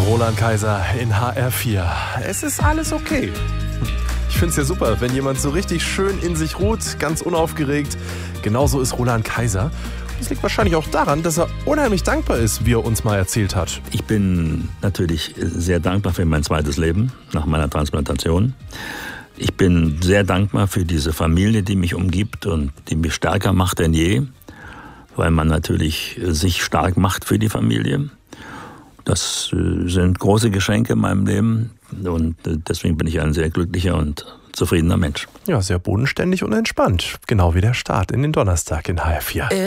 Roland Kaiser in HR4. Es ist alles okay. Ich finde es ja super, wenn jemand so richtig schön in sich ruht, ganz unaufgeregt. Genauso ist Roland Kaiser. Das liegt wahrscheinlich auch daran, dass er unheimlich dankbar ist, wie er uns mal erzählt hat. Ich bin natürlich sehr dankbar für mein zweites Leben nach meiner Transplantation. Ich bin sehr dankbar für diese Familie, die mich umgibt und die mich stärker macht denn je, weil man natürlich sich stark macht für die Familie. Das sind große Geschenke in meinem Leben und deswegen bin ich ein sehr glücklicher und zufriedener Mensch. Ja, sehr bodenständig und entspannt. Genau wie der Start in den Donnerstag in HR4.